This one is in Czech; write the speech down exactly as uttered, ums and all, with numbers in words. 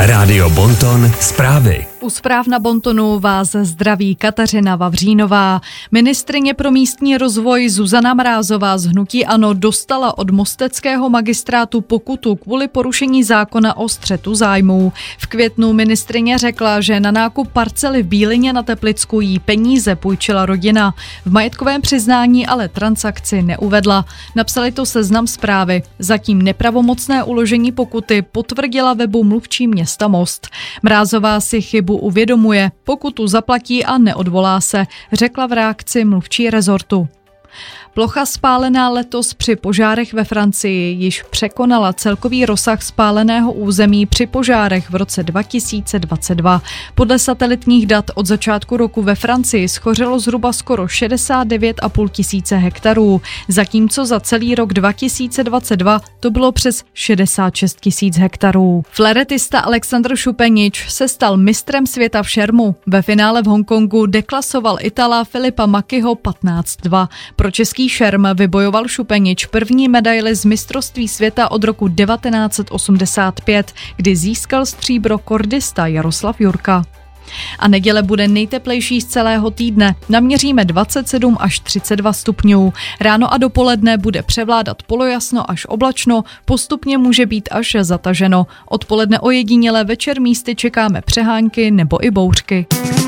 Rádio Bonton zprávy. U zpráv na Bontonu vás zdraví Kateřina Vavřínová. Ministryně pro místní rozvoj Zuzana Mrázová z hnutí ANO dostala od mosteckého magistrátu pokutu kvůli porušení zákona o střetu zájmů. V květnu ministryně řekla, že na nákup parcely v Bílině na Teplicku jí peníze půjčila rodina. V majetkovém přiznání ale transakci neuvedla. Napsali to Seznam Zprávy. Zatím nepravomocné uložení pokuty potvrdila webu mluvčí města Most. Mrázová si chybu uvědomuje, pokutu zaplatí a neodvolá se, řekla v reakci mluvčí rezortu. Plocha spálená letos při požárech ve Francii již překonala celkový rozsah spáleného území při požárech v roce dva tisíce dvacet dva. Podle satelitních dat od začátku roku ve Francii schořelo zhruba skoro šedesát devět a půl tisíce hektarů, zatímco za celý rok dva tisíce dvacet dva to bylo přes šedesát šest tisíc hektarů. Fléretista Alexandr Šupenič se stal mistrem světa v šermu. Ve finále v Hongkongu deklasoval Itala Filipa Makiho patnáct dva. Pro český šerm vybojoval Šupenič první medaili z mistrovství světa od roku devatenáct set osmdesát pět, kdy získal stříbro kordista Jaroslav Jurka. A neděle bude nejteplejší z celého týdne. Naměříme dvacet sedm až třicet dva stupňů. Ráno a dopoledne bude převládat polojasno až oblačno, postupně může být až zataženo. Odpoledne ojediněle, večer místy čekáme přehánky nebo i bouřky.